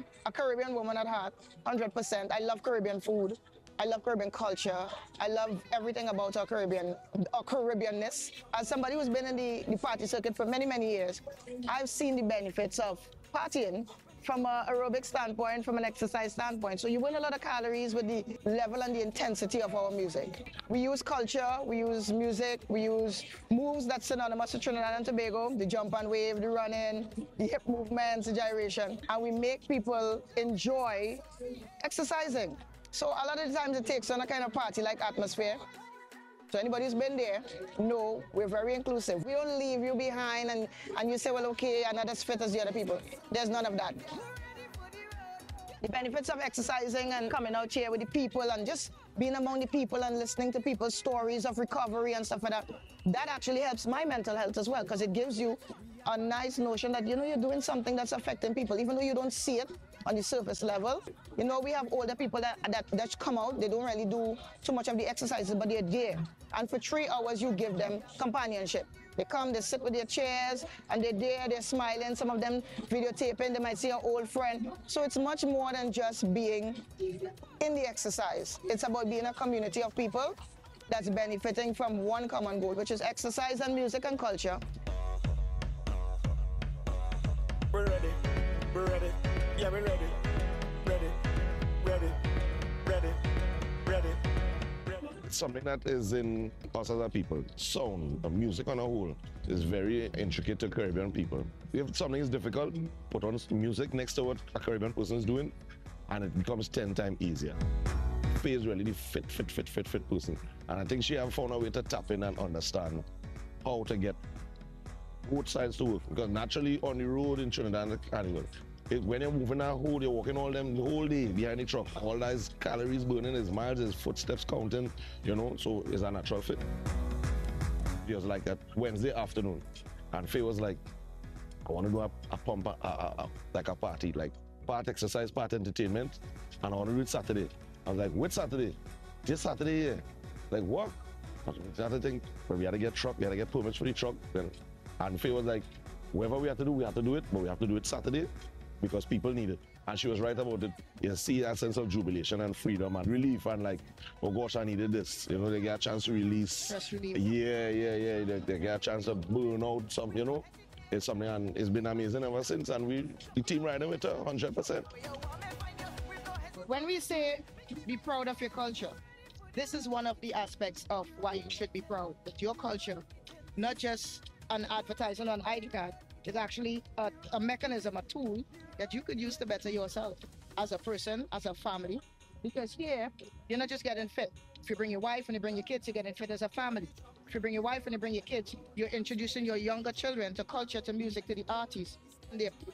a Caribbean woman at heart, 100%. I love Caribbean food. I love Caribbean culture. I love everything about our Caribbeanness. As somebody who's been in the party circuit for many, many years, I've seen the benefits of partying from an aerobic standpoint, from an exercise standpoint. So you burn a lot of calories with the level and the intensity of our music. We use culture, we use music, we use moves that's synonymous with Trinidad and Tobago, the jump and wave, the running, the hip movements, the gyration, and we make people enjoy exercising. So a lot of the times it takes on a kind of party-like atmosphere. So anybody who's been there, know we're very inclusive. We don't leave you behind and you say, well, okay, I'm not as fit as the other people. There's none of that. The benefits of exercising and coming out here with the people and just being among the people and listening to people's stories of recovery and stuff like that, that actually helps my mental health as well, because it gives you a nice notion that, you're doing something that's affecting people, even though you don't see it on the surface level. We have older people that come out, they don't really do too much of the exercises, but they're there. And for 3 hours, you give them companionship. They come, they sit with their chairs, and they're there, they're smiling. Some of them videotaping, they might see an old friend. So it's much more than just being in the exercise. It's about being a community of people that's benefiting from one common goal, which is exercise and music and culture. We're ready, we're ready, yeah, we're ready, ready, ready, ready, ready. It's something that is in us as a people. Sound, music on a whole, is very intricate to Caribbean people. If something is difficult, put on music next to what a Caribbean person is doing, and it becomes 10 times easier. Faye is really the fit person. And I think she have found a way to tap in and understand how to get both sides to work. Because naturally on the road in Trinidad and Carnival, when you're moving that whole, you're walking all them the whole day behind the truck. All that is calories burning, is miles, is footsteps counting, so it's a natural fit. It was like that Wednesday afternoon, and Faye was like, I want to do a pump, like a party, like part exercise, part entertainment, and I want to do it Saturday. I was like, which Saturday? This Saturday, yeah. Like, what? The other thing, but we had to get truck, we had to get permits for the truck. And Faye was like, whatever we have to do it, but we have to do it Saturday because people need it. And she was right about it. You see that sense of jubilation and freedom and relief and like, oh gosh, I needed this. They get a chance to release. Stress relief. Yeah. They get a chance to burn out some, It's something, and it's been amazing ever since. And the team riding with her 100%. When we say be proud of your culture, this is one of the aspects of why you should be proud. That your culture, not just an advertisement on ID card, is actually a mechanism, a tool that you could use to better yourself as a person, as a family. Because here, you're not just getting fit. If you bring your wife and you bring your kids, you're getting fit as a family. If you bring your wife and you bring your kids, you're introducing your younger children to culture, to music, to the artists. They're